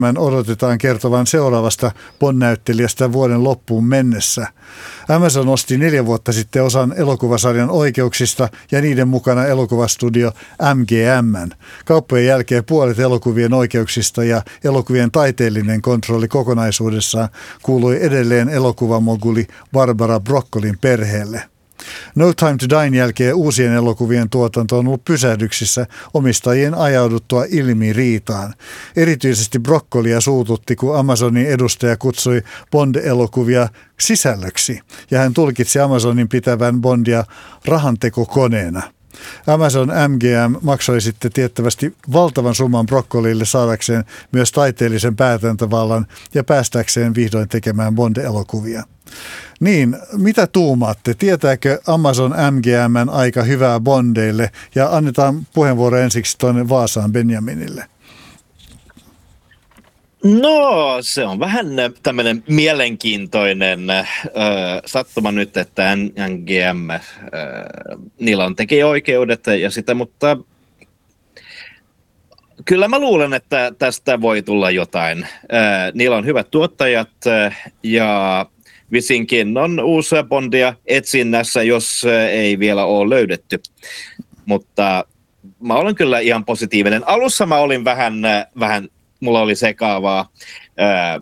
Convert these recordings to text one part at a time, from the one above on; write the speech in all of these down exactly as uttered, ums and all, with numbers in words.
odotetaan kertovan seuraavasta Bond-näyttelijästä vuoden loppuun mennessä. Amazon osti neljä vuotta sitten osan elokuvasarjan oikeuksista ja niiden mukana elokuvastudio M G M. Kauppojen jälkeen puolet elokuvien oikeuksista ja elokuvien taiteellinen kontrolli kokonaisuudessaan kuului edelleen elokuvamoguli Barbara Broccolin perheelle. No Time to Dine jälkeen uusien elokuvien tuotanto on ollut pysähdyksissä omistajien ajauduttua ilmiriitaan. Erityisesti Broccolia suututti, kun Amazonin edustaja kutsui Bond-elokuvia sisällöksi ja hän tulkitsi Amazonin pitävän Bondia rahantekokoneena. Amazon M G M maksoi sitten tiettävästi valtavan summan Broccolille saadakseen myös taiteellisen päätäntävallan ja päästäkseen vihdoin tekemään Bond-elokuvia. Niin, mitä tuumaatte? Tietääkö Amazon M G M:n aika hyvää Bondeille? Ja annetaan puheenvuoro ensiksi tuonne Vaasaan Benjaminille. No, se on vähän tämmöinen mielenkiintoinen äh, sattuma nyt, että M G M, äh, niillä on tekijäoikeudet ja sitä, mutta kyllä mä luulen, että tästä voi tulla jotain. Äh, niillä on hyvät tuottajat äh, ja visinkin on uusi Bondia etsinnässä, jos ei vielä ole löydetty. Mutta mä olen kyllä ihan positiivinen. Alussa mä olin vähän, vähän mulla oli sekaavaa ää,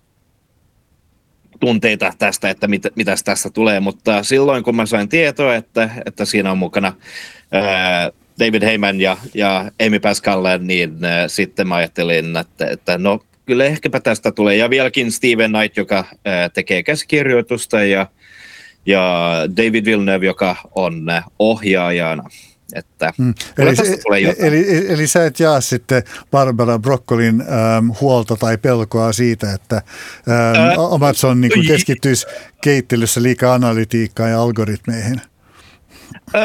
tunteita tästä, että mit, mitäs tästä tulee. Mutta silloin kun mä sain tietoa, että, että siinä on mukana ää, David Heyman ja, ja Amy Pascal, niin ää, sitten mä ajattelin, että, että no, kyllä ehkäpä tästä tulee. Ja vieläkin Steven Knight, joka ää, tekee käsikirjoitusta ja, ja David Villeneuve, joka on ää, ohjaajana. Että hmm. eli, eli, eli, eli sä et jaa sitten Barbara Broccolin ähm, huolta tai pelkoa siitä, että ähm, Ää, Amazon niin kuin keskittyisi keittelyssä liikaa analytiikkaan ja algoritmeihin? Öö,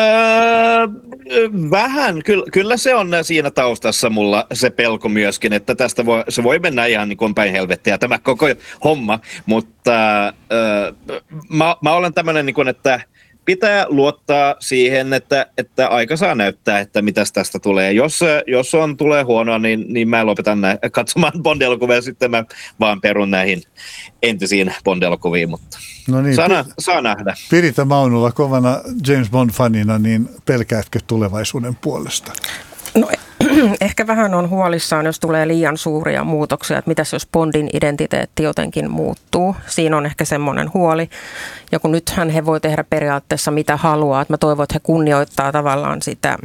vähän. Kyllä, kyllä se on siinä taustassa mulla se pelko myöskin, että tästä voi, se voi mennä ihan niin kuin päin helvettiä tämä koko homma, mutta öö, mä, mä olen tämmöinen, niin kuin, että pitää luottaa siihen, että, että aika saa näyttää, että mitäs tästä tulee. Jos, jos on tulee huonoa, niin, niin mä lopetan nä- katsomaan Bond-elokuvia, sitten mä vaan perun näihin entisiin Bond-elokuviin, mutta no niin, saa, nä- saa nähdä. Pirita Maunula, kovana James Bond-fanina, niin pelkäätkö tulevaisuuden puolesta? No ehkä vähän on huolissaan, jos tulee liian suuria muutoksia, että mitäs jos Bondin identiteetti jotenkin muuttuu. Siinä on ehkä semmoinen huoli. Ja kun nythän he voi tehdä periaatteessa mitä haluaa, että mä toivon, että he kunnioittaa tavallaan sitä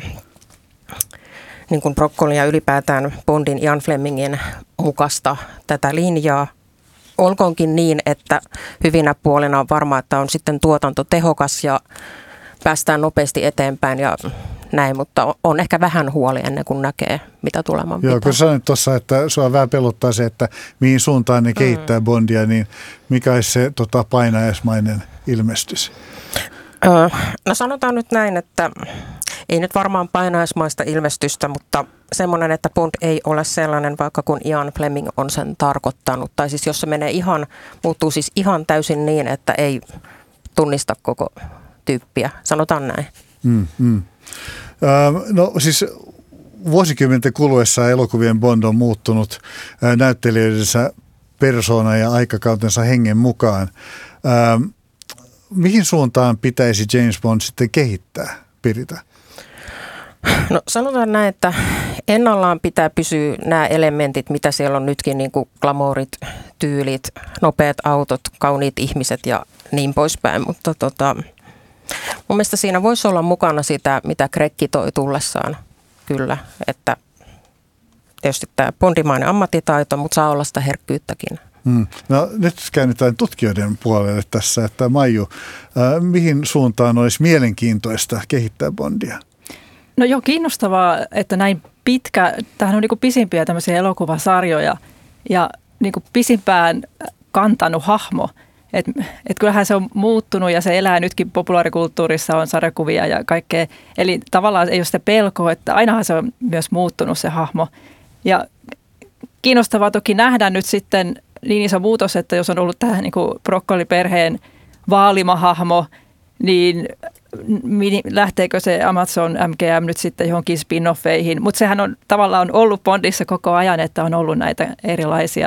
niin kuin Broccolin ja ylipäätään Bondin Ian Flemingin mukaista tätä linjaa. Olkoonkin niin, että hyvinä puolina on varmaa, että on sitten tuotanto tehokas ja päästään nopeasti eteenpäin ja näin, mutta on ehkä vähän huoli ennen kuin näkee, mitä tulemaan pitää. Joo, kun sanoit tuossa, että sua vähän pelottaa se, että mihin suuntaan ne kehittää mm. Bondia, niin mikä olisi se tota, painajaismainen ilmestys? Öö, no sanotaan nyt näin, että ei nyt varmaan painajaismaista ilmestystä, mutta semmoinen, että Bond ei ole sellainen, vaikka kun Ian Fleming on sen tarkoittanut. Tai siis jos se menee ihan, muuttuu siis ihan täysin niin, että ei tunnista koko tyyppiä. Sanotaan näin. Mm, mm. No siis vuosikymmenten kuluessa elokuvien Bond on muuttunut näyttelijöidensä persoona ja aikakautensa hengen mukaan. Mihin suuntaan pitäisi James Bond sitten kehittää, Pirita? No sanotaan näin, että ennallaan pitää pysyä nämä elementit, mitä siellä on nytkin, niin kuin glamourit, tyylit, nopeat autot, kauniit ihmiset ja niin poispäin, mutta tota... mun mielestä siinä voisi olla mukana sitä, mitä Craig toi tullessaan, kyllä, että tietysti tämä bondimainen ammattitaito, mutta saa olla sitä herkkyyttäkin. Hmm. No nyt käännytään tutkijoiden puolelle tässä, että Maiju, äh, mihin suuntaan olisi mielenkiintoista kehittää Bondia? No joo, kiinnostavaa, että näin pitkä, tämähän on niin kuin pisimpiä tämmöisiä elokuvasarjoja ja niin kuin pisimpään kantanut hahmo. Että et kyllähän se on muuttunut ja se elää nytkin populaarikulttuurissa, on sarjakuvia ja kaikkea. Eli tavallaan ei ole sitä pelkoa, että ainahan se on myös muuttunut se hahmo. Ja kiinnostavaa toki nähdä nyt sitten niin iso muutos, että jos on ollut tähän niin kuin Broccoli-perheen vaalimahahmo, niin lähteekö se Amazon M G M nyt sitten johonkin spin-offeihin. Mutta sehän on tavallaan ollut Bondissa koko ajan, että on ollut näitä erilaisia